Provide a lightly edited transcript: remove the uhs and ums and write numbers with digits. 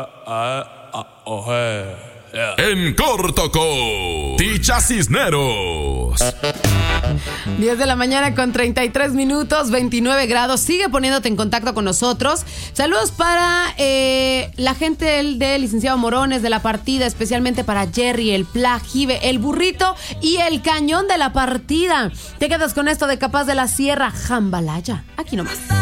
En corto con Ticha Cisneros. 10 de la mañana con 33 minutos, 29 grados. Sigue poniéndote en contacto con nosotros. Saludos para la gente del licenciado Morones de la partida, especialmente para Jerry, el Plajive, el Burrito y el Cañón de la partida. Te quedas con esto de Capaz de la Sierra, Jambalaya. Aquí nomás.